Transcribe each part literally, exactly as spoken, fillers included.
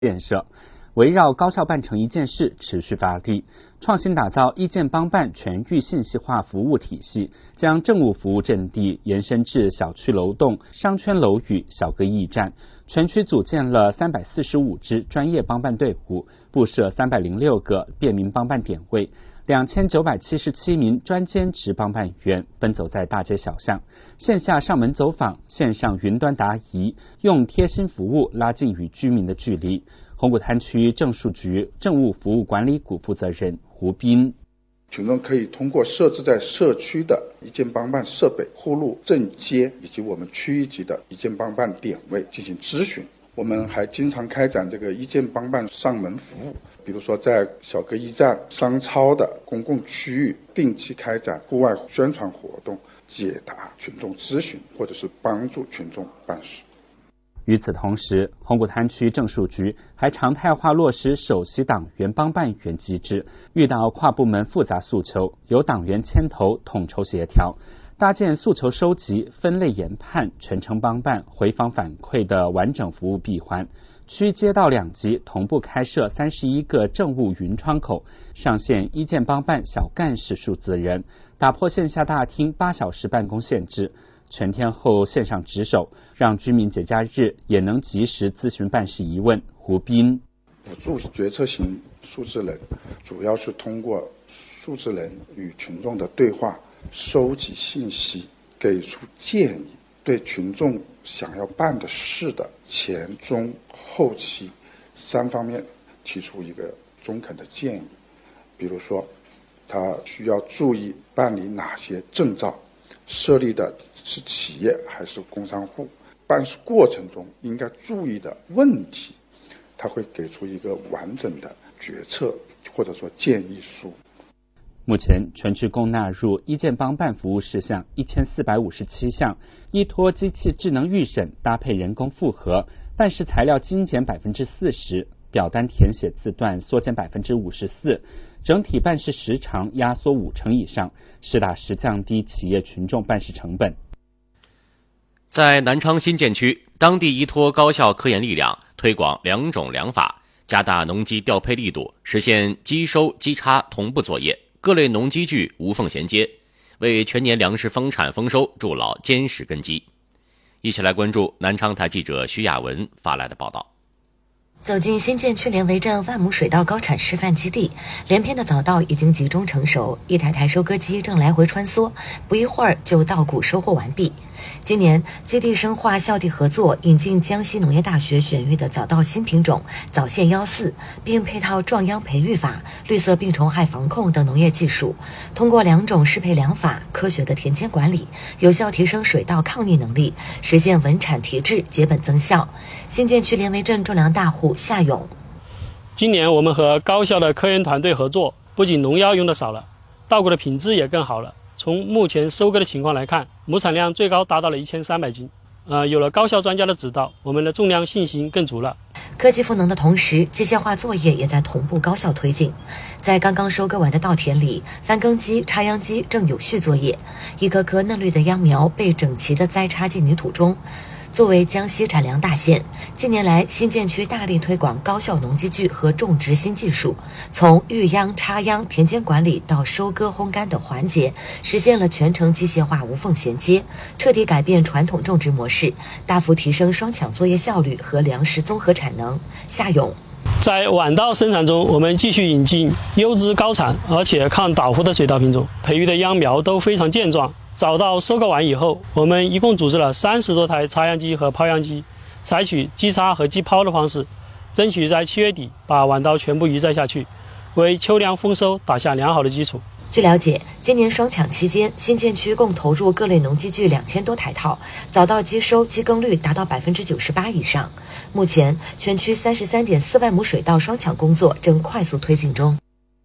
建设，围绕高校办成一件事持续发力，创新打造一建帮办全域信息化服务体系，将政务服务阵地延伸至小区楼栋、商圈楼宇、小格驿站。全区组建了三百四十五支专业帮办队伍，布设三百零六个便民帮办点位。两千九百七十七名专兼职帮办员奔走在大街小巷，线下上门走访，线上云端答疑，用贴心服务拉近与居民的距离。红谷滩区政数局政务服务管理股负责人胡斌： 群众可以通过设置在社区的一建帮办设备、呼噜、镇街以及我们区域级的一建帮办点位进行咨询。我们还经常开展这个一建帮办上门服务，比如说在小格驿站、商超的公共区域定期开展户外宣传活动，解答群众咨询或者是帮助群众办事。 与此同时，红谷滩区政数局还常态化落实首席党员帮办员机制，遇到跨部门复杂诉求，由党员牵头统筹协调，搭建诉求收集、分类研判、全程帮办、回访反馈的完整服务闭环。区街道两级同步开设三十一个政务云窗口，上线一建帮办小干事数字人，打破线下大厅八小时办公限制。全天候线上值守，让居民节假日也能及时咨询办事疑问。胡斌： 辅助决策型数字人主要是通过数字人与群众的对话，收集信息，给出建议，对群众想要办的事的前中后期三方面提出一个中肯的建议。比如说他需要注意办理哪些证照，设立的是企业还是工商户，办事过程中应该注意的问题，他会给出一个完整的决策或者说建议书。 目前全区共纳入一建帮办服务事项一千四百五十七项，依托机器智能预审搭配人工复核，办事材料精简百分之四十，表单填写字段缩减百分之五十四，整体办事时长压缩五成以上，实打实降低企业群众办事成本。 在南昌新建区，当地依托高校科研力量，推广两种粮法，加大农机调配力度，实现机收机插同步作业，各类农机具无缝衔接，为全年粮食丰产丰收筑牢坚实根基。一起来关注南昌台记者徐雅文发来的报道。 走进新建区连围镇万亩水稻高产示范基地，连片的早稻已经集中成熟，一台台收割机正来回穿梭，不一会儿就稻谷收获完毕。今年基地深化校地合作，引进江西农业大学选育的早稻新品种早线幺四，并配套壮秧培育法、绿色病虫害防控等农业技术，通过两种适配粮法，科学的田间管理，有效提升水稻抗逆能力，实现稳产提质、结本增效。新建区连围镇种粮大户夏勇： 今年我们和高校的科研团队合作，不仅农药用的少了，稻谷的品质也更好了。从目前收割的情况来看，亩产量最高达到了一千三百斤。呃，有了高校专家的指导，我们的种粮信心更足了。 科技赋能的同时，机械化作业也在同步高效推进。在刚刚收割完的稻田里，翻耕机、插秧机正有序作业，一颗颗嫩绿的秧苗被整齐地栽插进泥土中。作为江西产粮大县，近年来新建区大力推广高效农机具和种植新技术，从育秧、插秧、田间管理到收割、烘干等环节，实现了全程机械化无缝衔接，彻底改变传统种植模式，大幅提升双抢作业效率和粮食综合产能。夏勇： 在晚稻生产中，我们继续引进优质高产而且抗倒伏的水稻品种，培育的秧苗都非常健壮。早稻收购完以后，我们一共组织了三十多台插秧机和抛秧机，采取机插和机抛的方式，争取在七月底把晚稻全部移栽下去，为秋粮丰收打下良好的基础。 据了解，今年双抢期间，新建区共投入各类农机具两千多台套，早稻机收机耕率达到百分之九十八以上。目前，全区三十三点四万亩水稻双抢工作正快速推进中。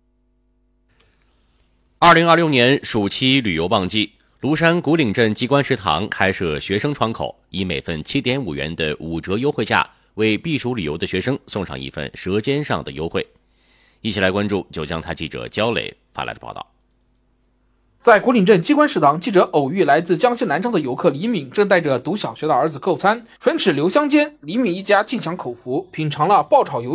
二零二六年暑期旅游旺季，庐山古岭镇机关食堂开设学生窗口，以每份七点五元的五折优惠价，为避暑旅游的学生送上一份舌尖上的优惠。一起来关注九江台记者焦磊发来的报道。 在古岭镇机关食堂，记者偶遇来自江西南昌的游客李敏，正带着读小学的儿子购餐。唇齿留香间，李敏一家尽享口福，品尝了爆炒鱿